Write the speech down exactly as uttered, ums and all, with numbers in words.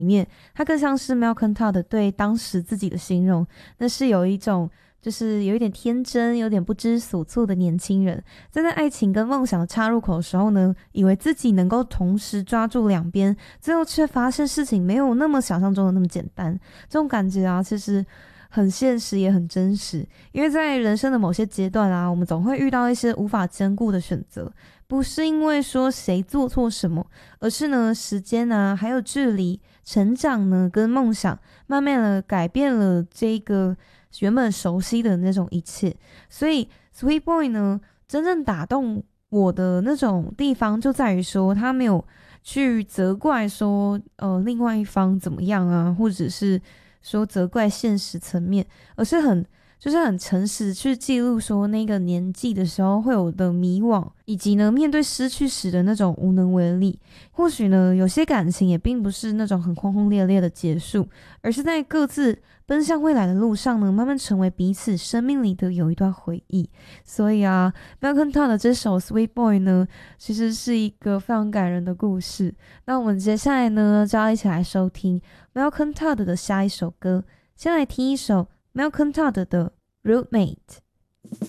里面，它更像是 Malcolm Todd 对当时自己的形容，那是有一种就是有一点天真，有点不知所措的年轻人，在在爱情跟梦想的岔入口的时候呢，以为自己能够同时抓住两边，最后却发现事情没有那么想象中的那么简单。这种感觉啊，其实很现实也很真实，因为在人生的某些阶段啊，我们总会遇到一些无法兼顾的选择，不是因为说谁做错什么，而是呢时间啊，还有距离、成长呢跟梦想，慢慢的改变了这个原本熟悉的那种一切。所以 Sweet Boy 呢，真正打动我的那种地方就在于说，他没有去责怪说呃另外一方怎么样啊，或者是说责怪现实层面，而是很就是很诚实去记录说那个年纪的时候会有的迷惘，以及呢面对失去时的那种无能为力。或许呢有些感情也并不是那种很轰轰烈烈的结束，而是在各自奔向未来的路上呢，慢慢成为彼此生命里的有一段回忆。所以啊 Malcolm Todd 的这首 Sweet Boy 呢，其实是一个非常感人的故事。那我们接下来呢就要一起来收听 Malcolm Todd 的下一首歌，先来听一首 Malcolm Todd 的 Roommate。